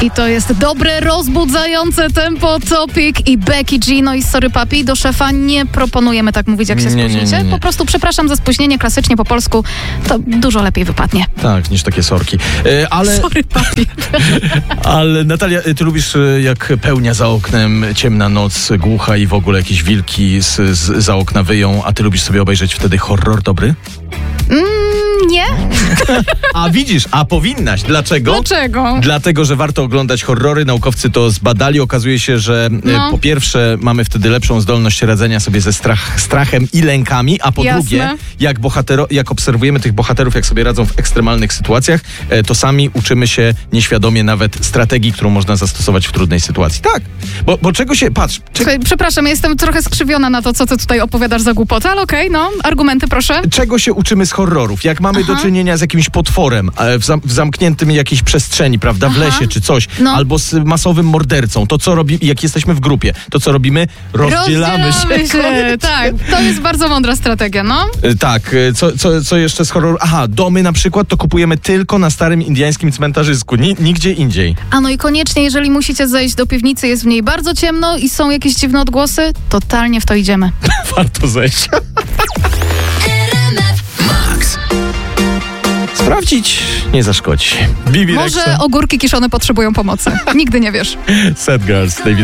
I to jest dobre, rozbudzające tempo Topic i Becky G. No i sorry papi, do szefa nie proponujemy tak mówić, jak się spóźnicie. Po prostu przepraszam za spóźnienie, klasycznie po polsku to dużo lepiej wypadnie. Tak, niż takie sorki. Ale... Sorry papi. Ale Natalia, ty lubisz jak pełnia za oknem, ciemna noc, głucha i w ogóle jakieś wilki za okna wyją, a ty lubisz sobie obejrzeć wtedy horror dobry? Nie? A widzisz, a powinnaś. Dlaczego? Dlaczego? Dlatego, że warto oglądać horrory. Naukowcy to zbadali. Okazuje się, że po pierwsze mamy wtedy lepszą zdolność radzenia sobie ze strachem i lękami, a po drugie, jak obserwujemy tych bohaterów, jak sobie radzą w ekstremalnych sytuacjach, to sami uczymy się nieświadomie nawet strategii, którą można zastosować w trudnej sytuacji. Tak, bo czego się... Patrz. Przepraszam, ja jestem trochę skrzywiona na to, co ty tutaj opowiadasz za głupotę, ale okej, argumenty proszę. Czego się uczymy z horrorów? Jak mamy do czynienia z jakimś potworem w zamkniętym jakiejś przestrzeni, prawda, w lesie czy coś, albo z masowym mordercą, to co robimy, jak jesteśmy w grupie, to co robimy? Rozdzielamy się. Tak, to jest bardzo mądra strategia, Tak, co jeszcze z horroru? Aha, domy na przykład to kupujemy tylko na starym indyjskim cmentarzysku, nigdzie indziej. No i koniecznie, jeżeli musicie zejść do piwnicy, jest w niej bardzo ciemno i są jakieś dziwne odgłosy, totalnie w to idziemy. Warto zejść. Sprawdzić nie zaszkodzi. Może ogórki kiszone potrzebują pomocy. Nigdy nie wiesz. Sad Girls, David